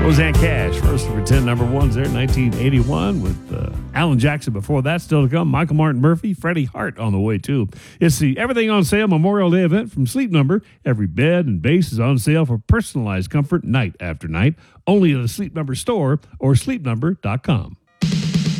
Roseanne Cash, first for 10 number ones there, 1981, with Alan Jackson before that, still to come. Michael Martin Murphey, Freddie Hart on the way, too. It's the Everything on Sale Memorial Day event from Sleep Number. Every bed and base is on sale for personalized comfort night after night, only at a Sleep Number store or sleepnumber.com.